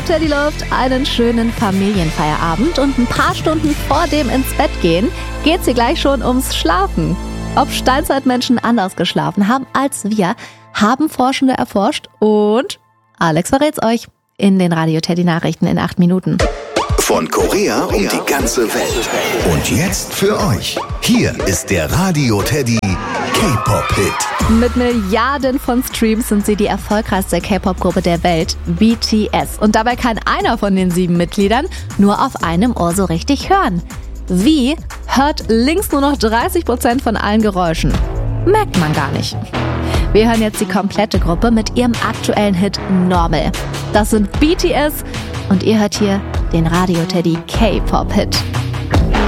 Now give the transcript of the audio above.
Teddy Loft einen schönen Familienfeierabend und ein paar Stunden vor dem ins Bett gehen geht's hier gleich schon ums Schlafen. Ob Steinzeitmenschen anders geschlafen haben als wir, haben Forschende erforscht und Alex verrät's euch in den Radio Teddy Nachrichten in 8 Minuten. Von Korea um die ganze Welt. Und jetzt für euch. Hier ist der Radio Teddy K-Pop-Hit. Mit Milliarden von Streams sind sie die erfolgreichste K-Pop-Gruppe der Welt, BTS. Und dabei kann einer von den 7 Mitgliedern nur auf einem Ohr so richtig hören. Wie hört links nur noch 30% von allen Geräuschen? Merkt man gar nicht. Wir hören jetzt die komplette Gruppe mit ihrem aktuellen Hit Normal. Das sind BTS und ihr hört hier den Radio Teddy K-Pop-Hit.